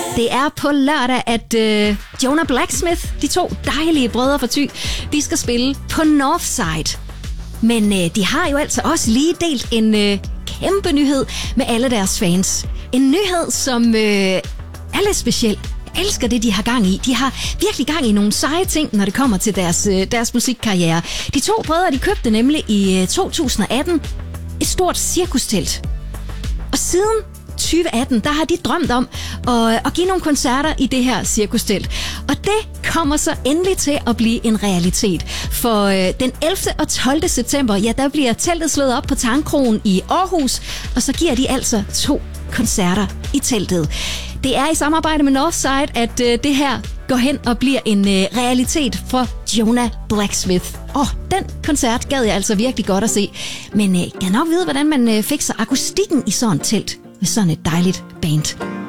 Det er på lørdag, at Jonah Blacksmith, de to dejlige brødre fra Thy, de skal spille på Northside. Men de har jo altså også lige delt en kæmpe nyhed med alle deres fans. En nyhed, som er lidt speciel. Jeg elsker det, de har gang i. De har virkelig gang i nogle seje ting, når det kommer til deres musikkarriere. De to brødre, de købte nemlig i 2018 et stort cirkustelt. Og siden 2018, der har de drømt om at give nogle koncerter i det her cirkustelt. Og det kommer så endelig til at blive en realitet. For den 11. og 12. september, ja, der bliver teltet slået op på Tangkrogen i Aarhus, og så giver de altså 2 koncerter i teltet. Det er i samarbejde med Northside, at det her går hen og bliver en realitet for Jonah Blacksmith. Den koncert gad jeg altså virkelig godt at se. Men jeg kan nok vide, hvordan man fikser akustikken i sådan et telt med sådan et dejligt band.